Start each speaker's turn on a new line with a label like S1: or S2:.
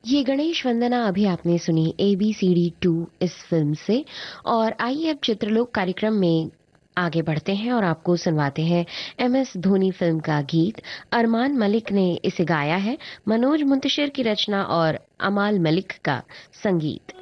S1: ये गणेश वंदना अभी आपने सुनी ABCD 2 इस फिल्म से। और आइए अब चित्रलोक कार्यक्रम में आगे बढ़ते हैं और आपको सुनवाते हैं MS धोनी फिल्म का गीत। अरमान मलिक ने इसे गाया है, मनोज मुंतशिर की रचना और अमाल मलिक का संगीत।